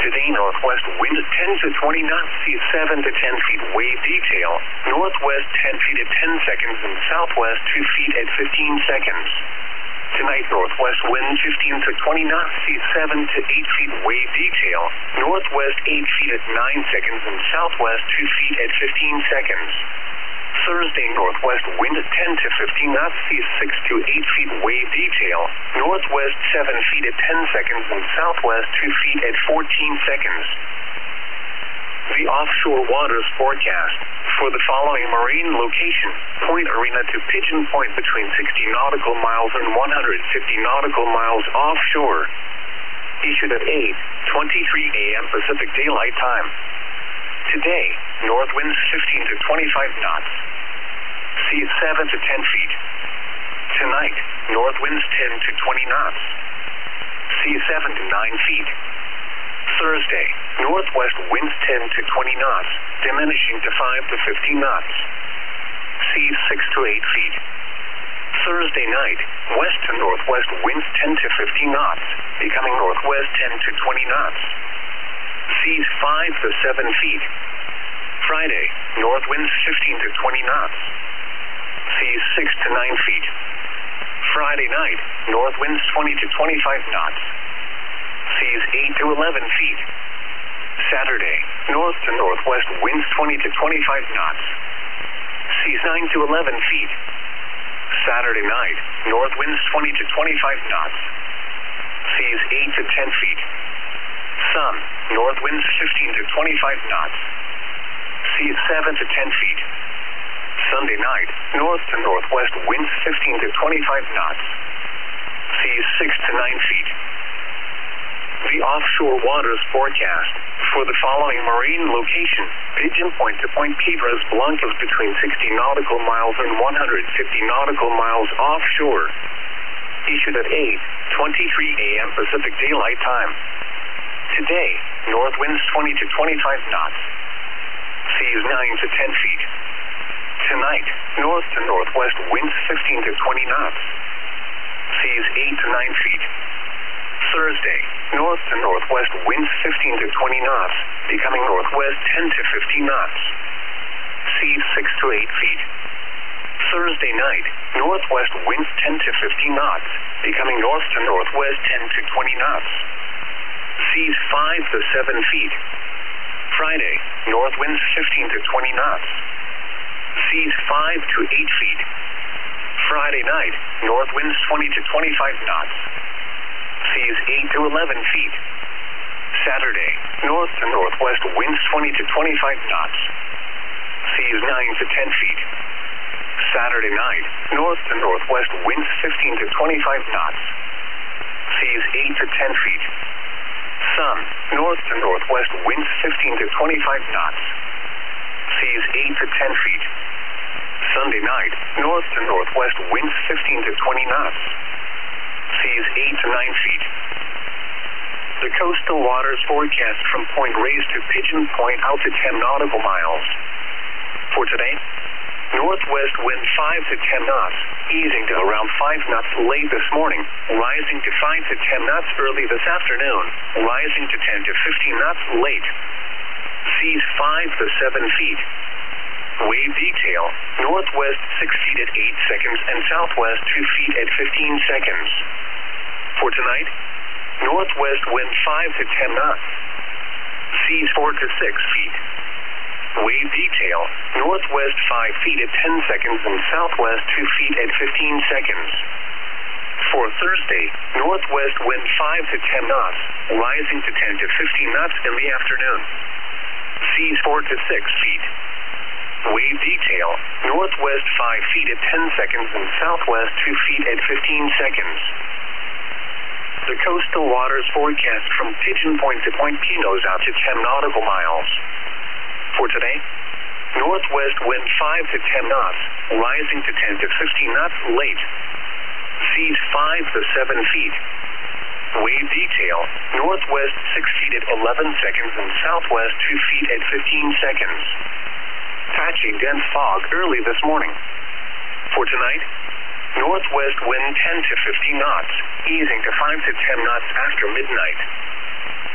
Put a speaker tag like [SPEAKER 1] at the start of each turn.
[SPEAKER 1] Today, northwest wind 10 to 20 knots, seas 7 to 10 feet, wave detail. Northwest 10 feet at 10 seconds and southwest 2 feet at 15 seconds. Tonight, northwest wind 15 to 20 knots, seas 7 to 8 feet, wave detail. Northwest 8 feet at 9 seconds and southwest 2 feet at 15 seconds. Thursday, northwest wind 10 to 15 knots, seas 6 to 8 feet, wave detail. Northwest 7 feet at 10 seconds and southwest 2 feet at 14 seconds. The offshore waters forecast for the following marine location: Point Arena to Pigeon Point between 60 nautical miles and 150 nautical miles offshore. Issued at 8:23 a.m. Pacific Daylight Time. Today, north winds 15 to 25 knots. Seas 7 to 10 feet. Tonight, north winds 10 to 20 knots. Seas 7 to 9 feet. Thursday, northwest winds 10 to 20 knots, diminishing to 5 to 15 knots. Seas 6 to 8 feet. Thursday night, west to northwest winds 10 to 15 knots, becoming northwest 10 to 20 knots. Seas 5 to 7 feet. Friday, north winds 15 to 20 knots. Seas 6 to 9 feet. Friday night, north winds 20 to 25 knots. Seas 8 to 11 feet. Saturday, north to northwest winds 20 to 25 knots. Seas 9 to 11 feet. Saturday night, north winds 20 to 25 knots. Seas 8 to 10 feet. Sun, north winds 15 to 25 knots. Seas 7 to 10 feet. Sunday night, north to northwest winds 15 to 25 knots. Seas 6 to 9 feet. The offshore waters forecast for the following marine location: Pigeon Point to Point Piedras Blancas between 60 nautical miles and 150 nautical miles offshore. Issued at 8:23 a.m. Pacific Daylight Time. Today, north winds 20 to 25 knots. Seas 9 to 10 feet. Tonight, north to northwest winds 15 to 20 knots. Seas 8 to 9 feet. Thursday, north to northwest winds 15 to 20 knots, becoming northwest 10 to 15 knots. Seas 6 to 8 feet. Thursday night, northwest winds 10 to 15 knots, becoming north to northwest 10 to 20 knots. Seas 5 to 7 feet. Friday, north winds 15 to 20 knots. Seas 5 to 8 feet. Friday night, north winds 20 to 25 knots. Seas 8 to 11 feet. Saturday, north to northwest winds 20 to 25 knots. Seas 9 to 10 feet. Saturday night, north to northwest winds 15 to 25 knots. Seas 8 to 10 feet. Sun, north to northwest winds 15 to 25 knots. Seas 8 to 10 feet. Sunday night, north to northwest winds 15 to 20 knots. Seas 8 to 9 feet. The coastal waters forecast from Point Reyes to Pigeon Point out to 10 nautical miles. For today, northwest wind 5 to 10 knots, easing to around 5 knots late this morning, rising to 5 to 10 knots early this afternoon, rising to 10 to 15 knots late. Seas 5 to 7 feet. Wave detail, northwest 6 feet at 8 seconds and southwest 2 feet at 15 seconds. For tonight, northwest wind 5 to 10 knots. Seas 4 to 6 feet. Wave detail, northwest 5 feet at 10 seconds and southwest 2 feet at 15 seconds. For Thursday, northwest wind 5 to 10 knots, rising to 10 to 15 knots in the afternoon. Seas 4 to 6 feet. Wave detail, northwest 5 feet at 10 seconds and southwest 2 feet at 15 seconds. The coastal waters forecast from Pigeon Point to Point Pinos out to 10 nautical miles. For today, northwest wind 5 to 10 knots, rising to 10 to 15 knots late. Seas 5 to 7 feet. Wave detail, northwest 6 feet at 11 seconds and southwest 2 feet at 15 seconds. Patchy dense fog early this morning. For tonight, northwest wind 10 to 15 knots, easing to 5 to 10 knots after midnight.